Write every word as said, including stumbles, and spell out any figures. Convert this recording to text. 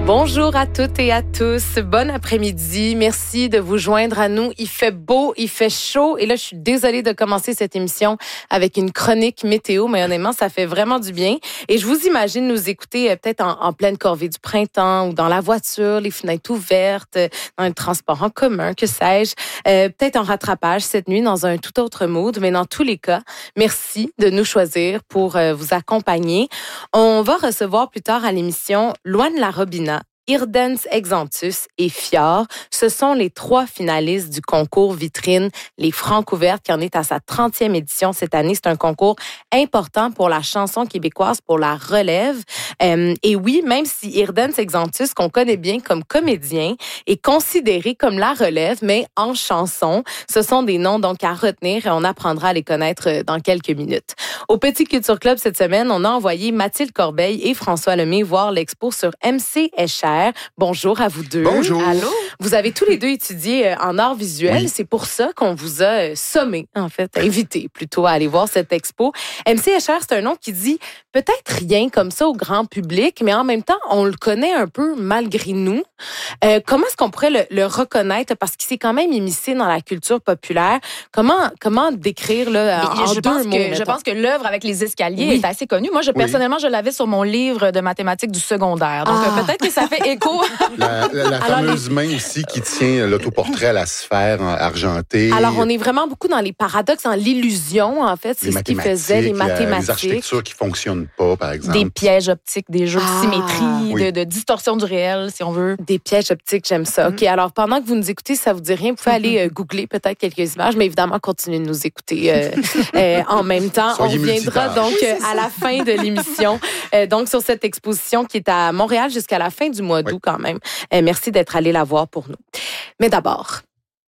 Bonjour à toutes et à tous. Bon après-midi. Merci de vous joindre à nous. Il fait beau, il fait chaud. Et là, je suis désolée de commencer cette émission avec une chronique météo, mais honnêtement, ça fait vraiment du bien. Et je vous imagine nous écouter euh, peut-être en, en pleine corvée du printemps ou dans la voiture, les fenêtres ouvertes, euh, dans le transport en commun, que sais-je. Euh, peut-être en rattrapage cette nuit dans un tout autre mood. Mais dans tous les cas, merci de nous choisir pour euh, vous accompagner. On va recevoir plus tard à l'émission Loane Larobina, Irdens Exantus et Fior. Ce sont les trois finalistes du concours vitrine Les Francouvertes qui en est à sa trentième édition cette année. C'est un concours important pour la chanson québécoise, pour la relève. Euh, et oui, même si Irdens Exantus, qu'on connaît bien comme comédien, est considéré comme la relève, mais en chanson, ce sont des noms donc à retenir et on apprendra à les connaître dans quelques minutes. Au Petit Culture Club cette semaine, on a envoyé Mathilde Corbeil et François Lemay voir l'expo sur M C Escher. Bonjour à vous deux. Bonjour. Allô. Vous avez tous les deux étudié en art visuel. Oui. C'est pour ça qu'on vous a sommé, en fait, invité plutôt à aller voir cette expo. M C Escher, c'est un nom qui dit peut-être rien comme ça au grand public, mais en même temps, on le connaît un peu malgré nous. Euh, comment est-ce qu'on pourrait le, le reconnaître? Parce qu'il s'est quand même immiscé dans la culture populaire. Comment, comment décrire là, en, en je deux pense mots? Que, mettons? je pense que l'œuvre avec les escaliers Oui. est assez connue. Moi, je, personnellement, je l'avais sur mon livre de mathématiques du secondaire. Donc, Ah. euh, peut-être que ça fait écho. La, la, la fameuse main aussi qui tient l'autoportrait à la sphère argentée. Alors, on est vraiment beaucoup dans les paradoxes, dans l'illusion, en fait. C'est les ce qui mathématiques, faisait les la- mathématiques. les architectures qui fonctionnent pas, par exemple. Des pièges optiques, des jeux Ah. de symétrie, Oui. de, de distorsion du réel, si on veut. Des pièges optiques, j'aime ça. Mm. OK, alors pendant que vous nous écoutez, ça vous dit rien, vous pouvez aller euh, googler peut-être quelques images, mais évidemment, continuez de nous écouter euh, euh, en même temps. Soyez On reviendra multitâches. donc euh, à la fin de l'émission, euh, donc sur cette exposition qui est à Montréal jusqu'à la fin du mois d'août Oui. quand même. Euh, merci d'être allé la voir pour nous. Mais d'abord,